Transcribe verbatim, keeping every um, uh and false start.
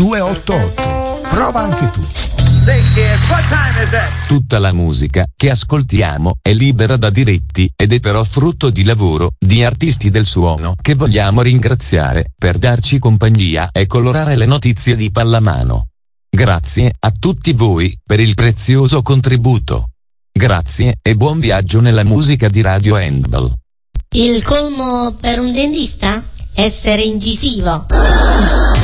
due otto otto. Prova anche tu. Tutta la musica che ascoltiamo è libera da diritti ed è però frutto di lavoro di artisti del suono che vogliamo ringraziare per darci compagnia e colorare le notizie di pallamano. Grazie a tutti voi per il prezioso contributo. Grazie e buon viaggio nella musica di Radio Handball. Il colmo per un dentista? Essere incisivo.